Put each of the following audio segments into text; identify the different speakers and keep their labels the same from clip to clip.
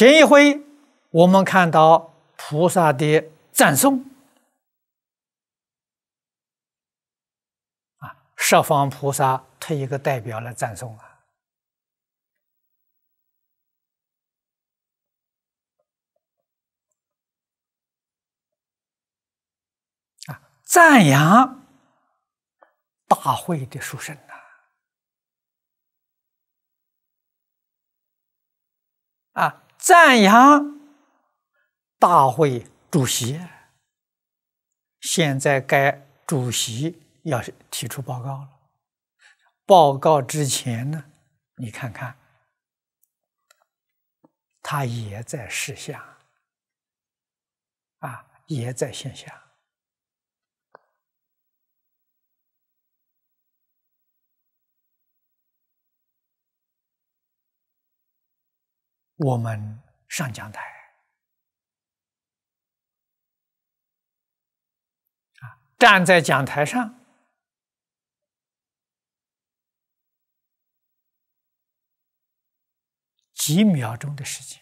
Speaker 1: 前一回我们看到菩萨的赞颂十方菩萨推一个代表来赞颂赞扬大会的殊胜赞扬大会主席。现在该主席要提出报告了。报告之前呢，你看看，他也在事下也在线下。我们上讲台站在讲台上，几秒钟的时间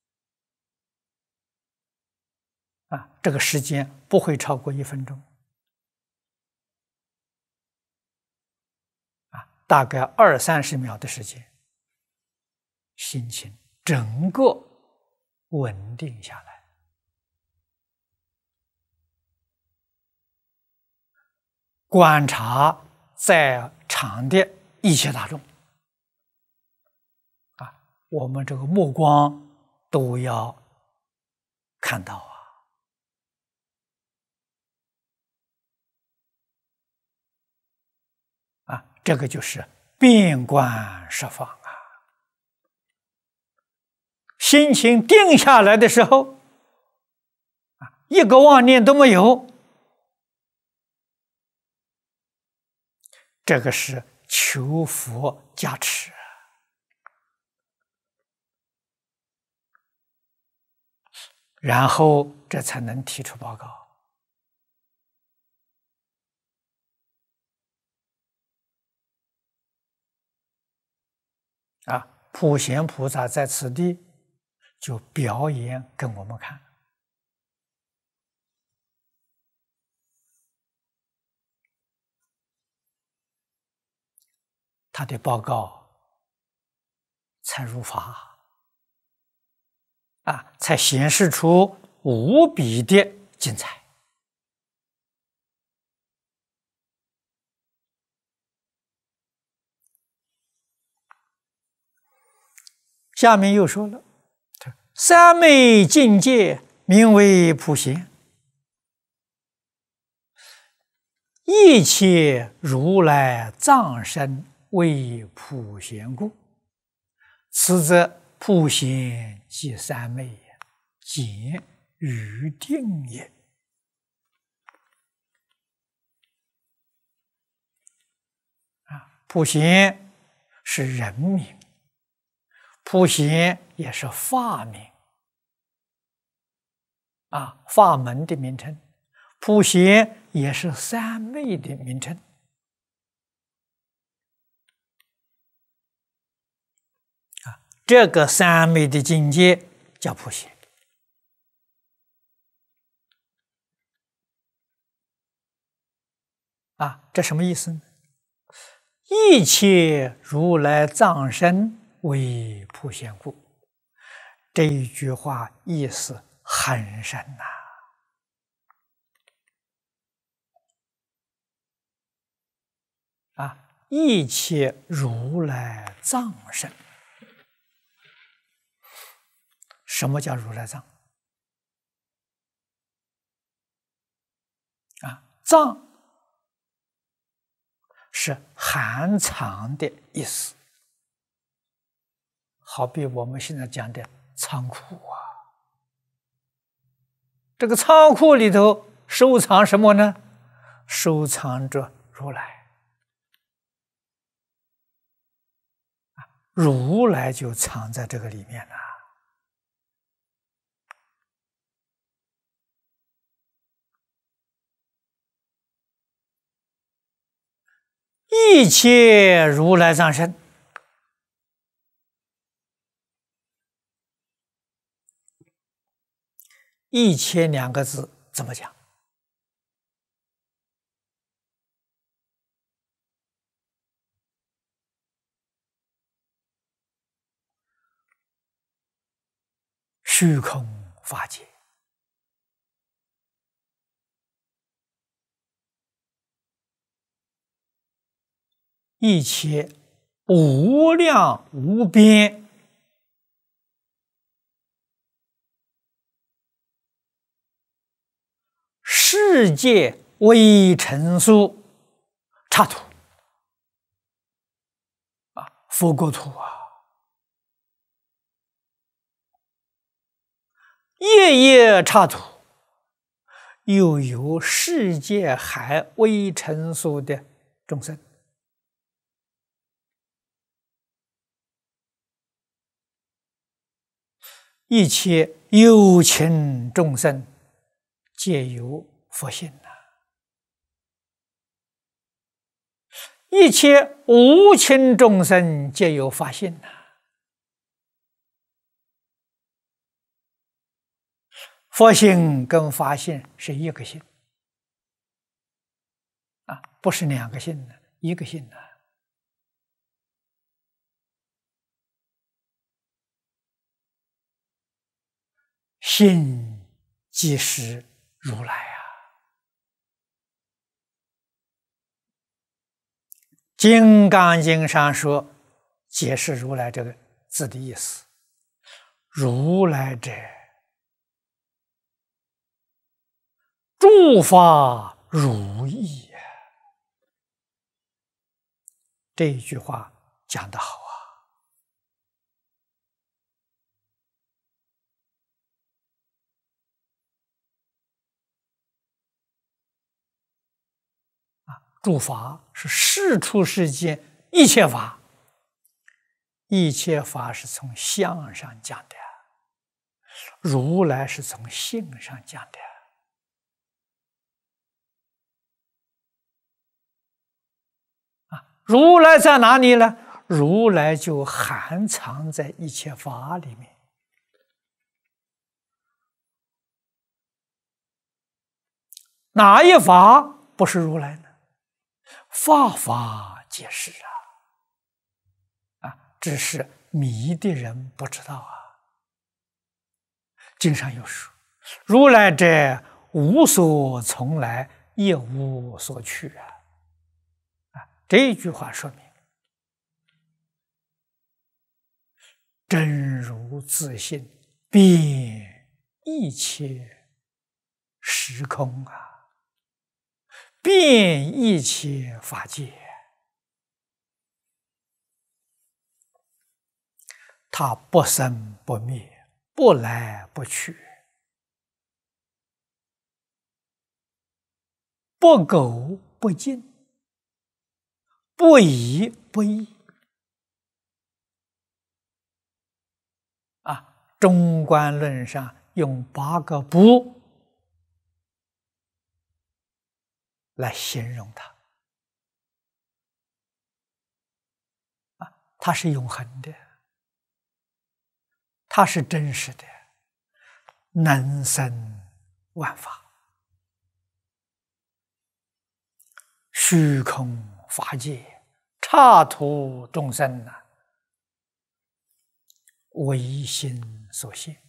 Speaker 1: 这个时间不会超过1分钟大概20-30秒的时间，心情整个稳定下来，观察在场的一切大众我们这个目光都要看到这个就是遍观十方心情定下来的时候一个妄念都没有，这个是求佛加持然后这才能提出报告普贤菩萨在此地就表演给我们看他的报告才如法才显示出无比的精彩下面又说了三昧境界名为普贤，一切如来藏身为普贤故，此则普贤即三昧也，简于定也。普贤是人名，普贤也是法名法门的名称，普贤也是三昧的名称这个三昧的境界叫普贤这什么意思呢？一切如来藏身为普贤故，这一句话意思很深一切如来藏身，什么叫如来藏？藏是含藏的意思，好比我们现在讲的仓库这个仓库里头收藏什么呢？收藏着如来如来就藏在这个里面了一切如来藏身一切两个字怎么讲？虚空法界，一切无量无边，世界微尘数刹土啊，佛国土啊，夜夜刹土，又有世界海微尘数的众生。一切有情众生皆有佛性呐，一切无情众生皆有法性呐。佛性跟法性是一个性啊，不是两个性的，一个性的。性即是如来啊！《金刚经》上说，解释如来这个字的意思：如来者，诸法如意。这一句话讲得好啊！诸法是世出世间一切法，一切法是从相上讲的，如来是从性上讲的。如来在哪里呢？如来就含藏在一切法里面。哪一法不是如来呢？法法皆是只是迷的人不知道啊。经上有说：“如来者，无所从来，亦无所去啊。”这句话说明，真如自性遍一切时空啊，遍一切法界，它不生不灭，不来不去，不垢不净，不疑不异啊！中观论上用8个不来形容它啊，它是永恒的，它是真实的，能生万法，虚空法界，刹土众生唯心所现。